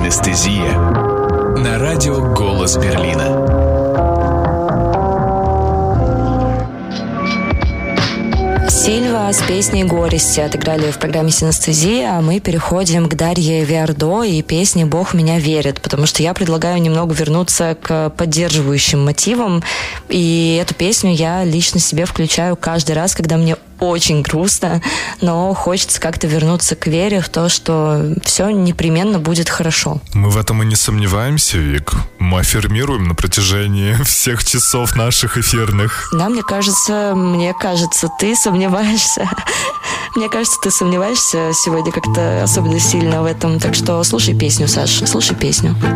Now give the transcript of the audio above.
Синестезия на радио «Голос Берлина». Сильва с песней «Горести» отыграли в программе «Синестезия», а мы переходим к Дарье Виардо и песне «Бог в меня верит», потому что я предлагаю немного вернуться к поддерживающим мотивам, и эту песню я лично себе включаю каждый раз, когда мне очень грустно, но хочется как-то вернуться к вере в то, что все непременно будет хорошо. Мы в этом и не сомневаемся, Вик. Мы аффирмируем на протяжении всех часов наших эфирных. Да, мне кажется, ты сомневаешься. Мне кажется, ты сомневаешься сегодня как-то особенно сильно в этом. Так что слушай песню, Саш, слушай песню.